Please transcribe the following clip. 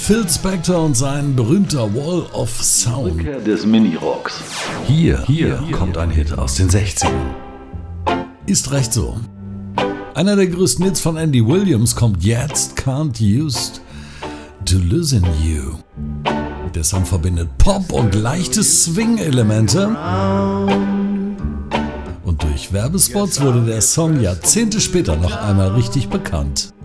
Phil Spector und sein berühmter Wall of Sound. Rückkehr des Minirocks. Hier kommt ein Hit aus den 60ern. Ist recht so. Einer der größten Hits von Andy Williams kommt jetzt, Can't Used to Losing You. Der Song verbindet Pop und leichte Swing-Elemente. Und durch Werbespots wurde der Song Jahrzehnte später noch einmal richtig bekannt.